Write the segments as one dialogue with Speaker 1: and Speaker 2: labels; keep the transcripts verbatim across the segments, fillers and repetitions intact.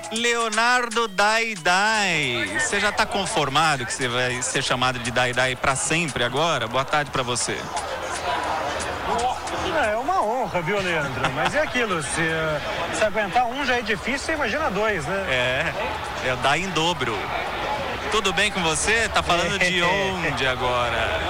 Speaker 1: Leonardo Dai Dai, você já está conformado que você vai ser chamado de Dai Dai para sempre agora? Boa tarde para você.
Speaker 2: É uma honra, viu, Leandro? Mas é aquilo, se, se aguentar um já é difícil, você imagina dois, né?
Speaker 1: É, é Dai em dobro. Tudo bem com você? Tá falando de onde agora?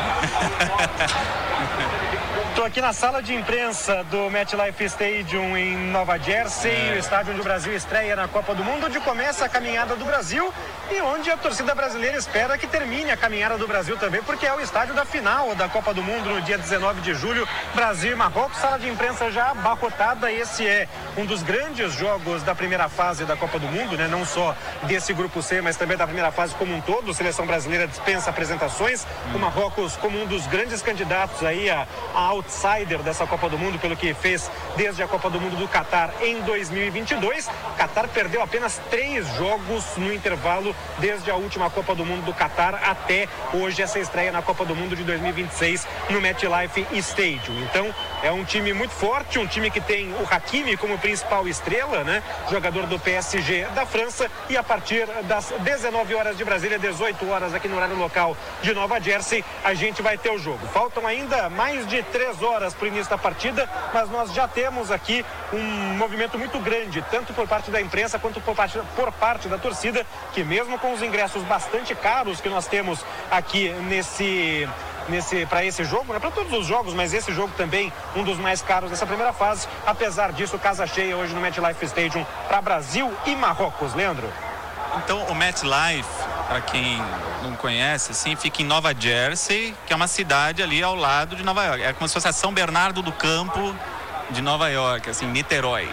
Speaker 2: Estou aqui na sala de imprensa do MetLife Stadium em Nova Jersey, é. o estádio onde o Brasil estreia na Copa do Mundo, onde começa a caminhada do Brasil e onde a torcida brasileira espera que termine a caminhada do Brasil também, porque é o estádio da final da Copa do Mundo no dia dezenove de julho, Brasil e Marrocos. Sala de imprensa já abarrotada. Esse é um dos grandes jogos da primeira fase da Copa do Mundo, né? Não só desse grupo C, mas também da primeira fase como um todo. A seleção brasileira dispensa apresentações. Hum. O Marrocos como um dos grandes candidatos aí a, a outsider dessa Copa do Mundo, pelo que fez desde a Copa do Mundo do Catar em dois mil e vinte e dois. Catar perdeu apenas três jogos no intervalo desde a última Copa do Mundo do Catar até hoje, essa estreia na Copa do Mundo de dois mil e vinte e seis no MetLife Stadium. Então é um time muito forte, um time que tem o Hakimi como principal estrela, né? Jogador do P S G da França, e a partir das dezenove horas de Brasília, dezoito horas aqui no horário local de Nova Jersey, a gente vai ter o jogo. Faltam ainda mais de três horas para o início da partida, mas nós já temos aqui um movimento muito grande, tanto por parte da imprensa quanto por parte, por parte da torcida, que mesmo com os ingressos bastante caros que nós temos aqui nesse... nesse para esse jogo, né? Para todos os jogos, mas esse jogo também um dos mais caros dessa primeira fase. Apesar disso, casa cheia hoje no MetLife Stadium para Brasil e Marrocos. Leandro?
Speaker 1: Então, o MetLife, para quem não conhece, assim, fica em Nova Jersey, que é uma cidade ali ao lado de Nova York. É como se fosse a São Bernardo do Campo de Nova York, assim, Niterói.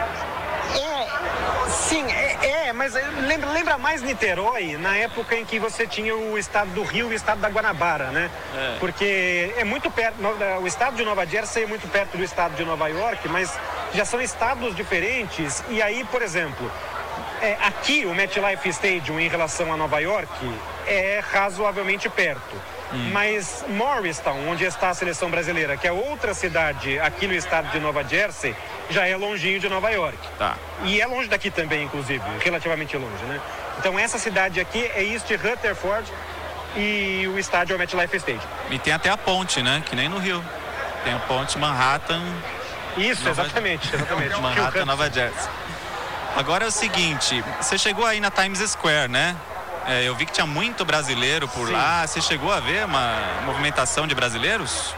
Speaker 2: É, sim, é, é mas lembra, lembra mais Niterói na época em que você tinha o estado do Rio e o estado da Guanabara, né? É. Porque é muito perto, o estado de Nova Jersey é muito perto do estado de Nova York, mas já são estados diferentes. E aí, por exemplo, é, aqui o MetLife Stadium em relação a Nova York é razoavelmente perto. Hum. Mas Morristown, onde está a seleção brasileira, que é outra cidade aqui no estado de Nova Jersey, já é longinho de Nova York.
Speaker 1: Tá.
Speaker 2: E é longe daqui também, inclusive, relativamente longe, né? Então essa cidade aqui é East Rutherford e o estádio é o MetLife Stadium.
Speaker 1: E tem até a ponte, né? Que nem no Rio. Tem a ponte Manhattan.
Speaker 2: Isso, Nova... exatamente, exatamente.
Speaker 1: Manhattan, Nova Jersey. Agora é o seguinte, você chegou aí na Times Square, né? É, eu vi que tinha muito brasileiro por Sim. lá. Você chegou a ver uma movimentação de brasileiros?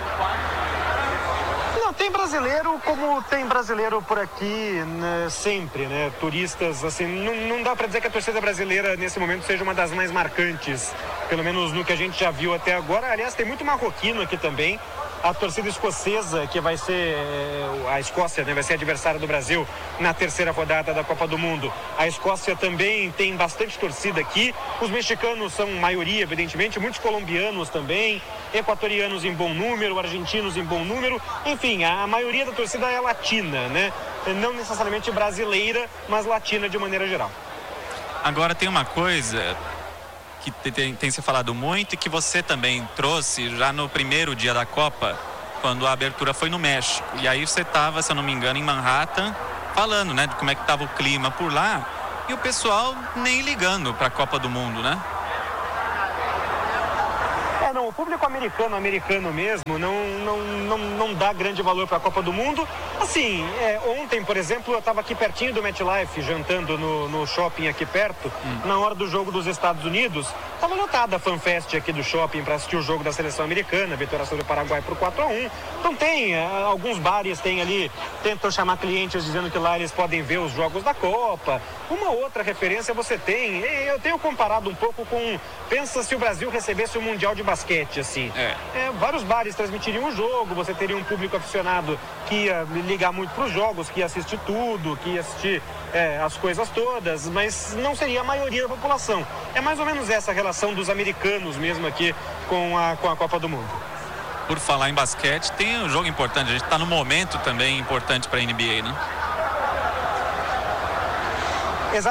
Speaker 2: Não, tem brasileiro como tem brasileiro por aqui, né, sempre, né? Turistas, assim, não, não dá para dizer que a torcida brasileira nesse momento seja uma das mais marcantes, pelo menos no que a gente já viu até agora. Aliás, tem muito marroquino aqui também. A torcida escocesa, que vai ser a Escócia, né, vai ser adversária do Brasil na terceira rodada da Copa do Mundo. A Escócia também tem bastante torcida aqui. Os mexicanos são maioria, evidentemente, muitos colombianos também, equatorianos em bom número, argentinos em bom número. Enfim, a maioria da torcida é latina, né? Não necessariamente brasileira, mas latina de maneira geral.
Speaker 1: Agora tem uma coisa que tem, tem se falado muito e que você também trouxe já no primeiro dia da Copa, quando a abertura foi no México. E aí você estava, se eu não me engano, em Manhattan, falando, né, de como é que estava o clima por lá, e o pessoal nem ligando para a Copa do Mundo, né?
Speaker 2: É, não, o público americano, americano mesmo, não, não, não, não dá grande valor para a Copa do Mundo. Assim, é, ontem, por exemplo, eu estava aqui pertinho do MetLife, jantando no, no shopping aqui perto, hum. na hora do jogo dos Estados Unidos. Estava lotada a FanFest aqui do shopping para assistir o jogo da seleção americana, vitória sobre o Paraguai por quatro a um. Então tem, é, alguns bares tem ali, tentam chamar clientes dizendo que lá eles podem ver os jogos da Copa. Uma outra referência você tem, eu tenho comparado um pouco com, pensa se o Brasil recebesse o Mundial de Basquete, assim. É. É, vários bares transmitiriam o jogo, você teria um público aficionado que ia ligar muito para os jogos, que ia assistir tudo, que ia assistir é, as coisas todas, mas não seria a maioria da população. É mais ou menos essa a relação dos americanos mesmo aqui com a, com a Copa do Mundo.
Speaker 1: Por falar em basquete, tem um jogo importante, a gente está no momento também importante para a N B A, né?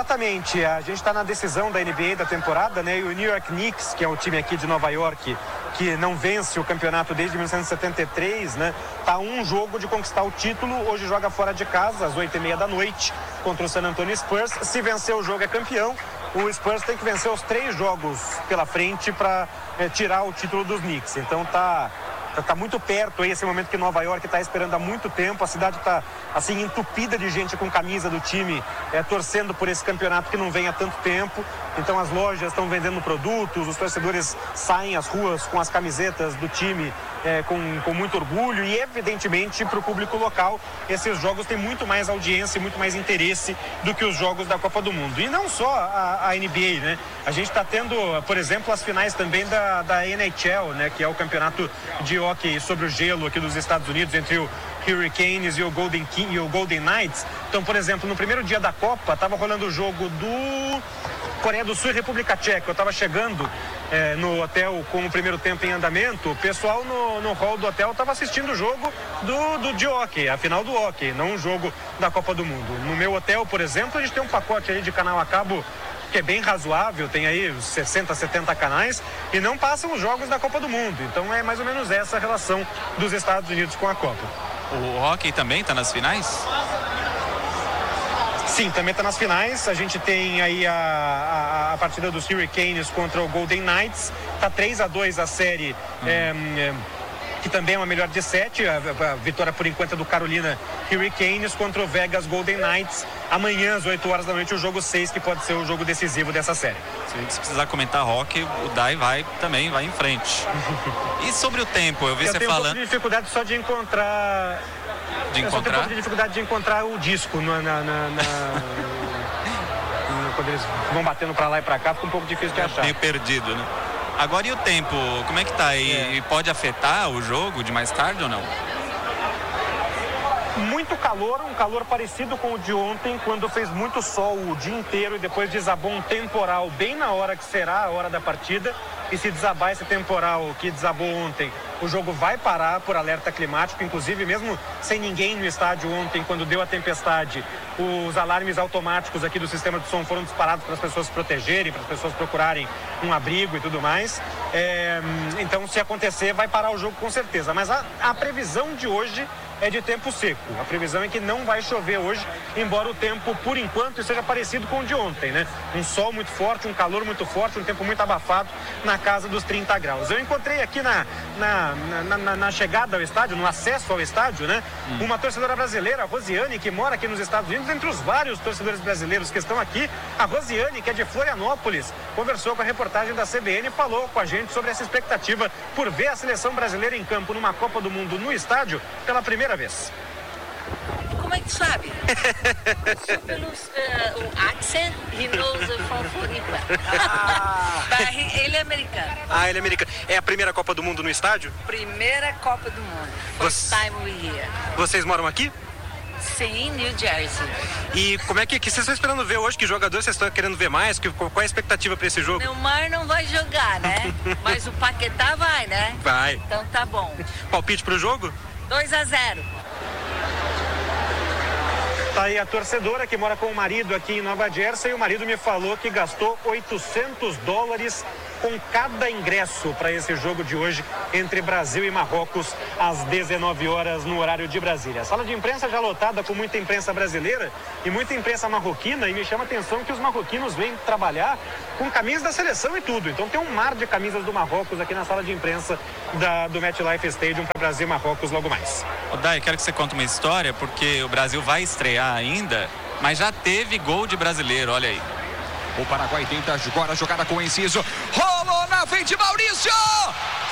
Speaker 2: Exatamente, a gente está na decisão da N B A da temporada, né? E o New York Knicks, que é o time aqui de Nova York, que não vence o campeonato desde mil novecentos e setenta e três, né? Tá um jogo de conquistar o título. Hoje joga fora de casa, às oito e meia da noite, contra o San Antonio Spurs. Se vencer o jogo é campeão. O Spurs tem que vencer os três jogos pela frente para é, tirar o título dos Knicks. Então tá... Está muito perto aí esse momento que Nova York está esperando há muito tempo. A cidade está assim entupida de gente com camisa do time, é, torcendo por esse campeonato que não vem há tanto tempo. Então as lojas estão vendendo produtos, os torcedores saem às ruas com as camisetas do time é, com, com muito orgulho. E evidentemente para o público local esses jogos têm muito mais audiência e muito mais interesse do que os jogos da Copa do Mundo. E não só a, a N B A, né? A gente está tendo, por exemplo, as finais também da, da N H L, né? Que é o campeonato de hockey sobre o gelo aqui dos Estados Unidos, entre o Hurricanes e o Golden, King, e o Golden Knights. Então, por exemplo, no primeiro dia da Copa, estava rolando o jogo do Coreia do Sul e República Tcheca. Eu estava chegando é, no hotel com o primeiro tempo em andamento. O pessoal no, no hall do hotel estava assistindo o jogo do, do de hockey, a final do hockey, não um jogo da Copa do Mundo. No meu hotel, por exemplo, a gente tem um pacote aí de canal a cabo que é bem razoável, tem aí sessenta, setenta canais e não passam os jogos da Copa do Mundo. Então é mais ou menos essa a relação dos Estados Unidos com a Copa.
Speaker 1: O hockey também está nas finais?
Speaker 2: Sim, também está nas finais. A gente tem aí a, a, a partida dos Hurricanes contra o Golden Knights. Está três a dois a série, hum. é, é, que também é uma melhor de sete. A, a vitória por enquanto é do Carolina Hurricanes contra o Vegas Golden Knights. Amanhã, às oito horas da noite, o jogo seis, que pode ser o jogo decisivo dessa série.
Speaker 1: Se precisar comentar hockey, o Dai vai também, vai em frente. E sobre o tempo, eu vi
Speaker 2: eu
Speaker 1: você
Speaker 2: tenho
Speaker 1: falando...
Speaker 2: um pouco de dificuldade só de encontrar...
Speaker 1: De encontrar?
Speaker 2: Eu só tenho um pouco de dificuldade de encontrar o disco na... na, na, na... quando eles vão batendo pra lá e pra cá, fica um pouco difícil de achar.
Speaker 1: Meio perdido, né? Agora, e o tempo? Como é que tá aí? É. E pode afetar o jogo de mais tarde ou não?
Speaker 2: Muito calor, um calor parecido com o de ontem, quando fez muito sol o dia inteiro e depois desabou um temporal bem na hora que será a hora da partida. E se desabar esse temporal que desabou ontem, o jogo vai parar por alerta climático. Inclusive, mesmo sem ninguém no estádio ontem, quando deu a tempestade, os alarmes automáticos aqui do sistema de som foram disparados para as pessoas se protegerem, para as pessoas procurarem um abrigo e tudo mais. É, então, se acontecer, vai parar o jogo com certeza. Mas a, a previsão de hoje é de tempo seco. A previsão é que não vai chover hoje, embora o tempo, por enquanto, seja parecido com o de ontem, né? Um sol muito forte, um calor muito forte, um tempo muito abafado, na casa dos trinta graus. Eu encontrei aqui na, na, na, na, na chegada ao estádio, no acesso ao estádio, né? Hum. Uma torcedora brasileira, a Rosiane, que mora aqui nos Estados Unidos, entre os vários torcedores brasileiros que estão aqui. A Rosiane, que é de Florianópolis, conversou com a reportagem da C B N e falou com a gente sobre essa expectativa por ver a seleção brasileira em campo numa Copa do Mundo no estádio pela primeira vez.
Speaker 3: Como é que tu sabe? Só pelo uh, o accent, he knows from Floripa. Ah. Ele é americano.
Speaker 2: Ah, ele é americano. É a primeira Copa do Mundo no estádio?
Speaker 3: Primeira Copa do Mundo. First
Speaker 2: Você...
Speaker 3: time we here.
Speaker 2: Vocês moram aqui?
Speaker 3: Sim, New Jersey.
Speaker 2: E como é que, que vocês estão esperando ver hoje? Que jogadores vocês estão querendo ver mais? Que, qual é a expectativa para esse jogo?
Speaker 3: Neymar não vai jogar, né? Mas o Paquetá vai, né?
Speaker 2: Vai.
Speaker 3: Então tá bom.
Speaker 2: Palpite pro jogo?
Speaker 3: dois a zero.
Speaker 2: Tá aí a torcedora que mora com o marido aqui em Nova Jersey. E o marido me falou que gastou oitocentos dólares com cada ingresso para esse jogo de hoje entre Brasil e Marrocos às dezenove horas no horário de Brasília. A sala de imprensa já lotada com muita imprensa brasileira e muita imprensa marroquina, e me chama a atenção que os marroquinos vêm trabalhar com camisas da seleção e tudo. Então tem um mar de camisas do Marrocos aqui na sala de imprensa da, do MetLife Stadium para Brasil e Marrocos logo mais.
Speaker 1: Ô Dai, quero que você conte uma história, porque o Brasil vai estrear ainda, mas já teve gol de brasileiro, olha aí.
Speaker 4: O Paraguai tenta agora a jogada com o Enciso. Rolou na frente, Maurício!